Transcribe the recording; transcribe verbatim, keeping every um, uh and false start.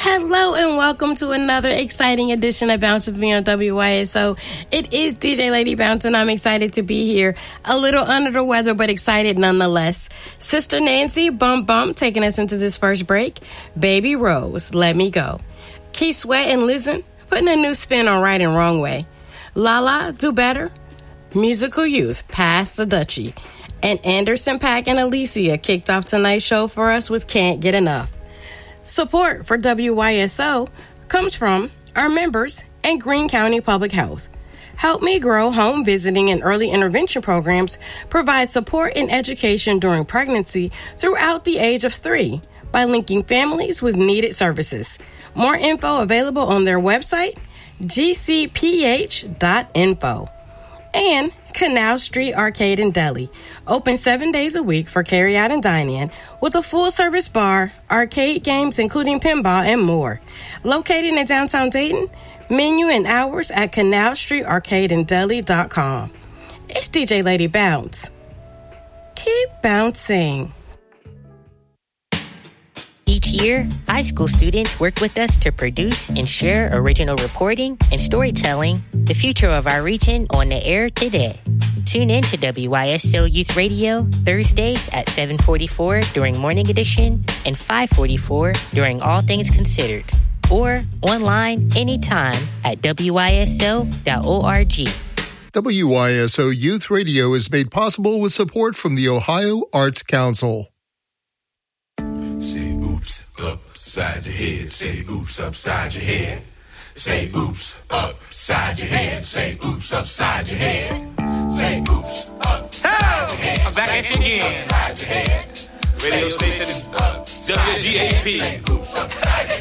Hello and welcome to another exciting edition of Bounce With Me on W Y S O. It is D J Lady Bounce and I'm excited to be here. A little under the weather, but excited nonetheless. Sister Nancy, Bump Bump, taking us into this first break. Baby Rose, Let Me Go. Keith Sweat and Lizen, putting a new spin on Right and Wrong Way. Lala, Do Better. Musical Youth, Pass the Dutchie. And Anderson .Paak and Alicia kicked off tonight's show for us with Can't Get Enough. Support for W Y S O comes from our members and Greene County Public Health. Help Me Grow home visiting and early intervention programs provide support and education during pregnancy throughout the age of three by linking families with needed services. More info available on their website, g c p h dot info. And Canal Street Arcade and Deli, open seven days a week for carry-out and dine-in, with a full-service bar, arcade games including pinball, and more. Located in downtown Dayton, menu and hours at canal street arcade and deli dot com. It's D J Lady Bounce. Keep bouncing. Each year, high school students work with us to produce and share original reporting and storytelling, the future of our region on the air today. Tune in to W Y S O Youth Radio Thursdays at seven forty-four during Morning Edition and five forty-four during All Things Considered, or online anytime at w y s o dot org. W Y S O Youth Radio is made possible with support from the Ohio Arts Council. Say oops upside your head. Say oops upside your head. Say oops upside your head. Say oops upside your head. Say oops upside your head. I'm back at you again. Upside your head. Radio station is W G A P. Say oops upside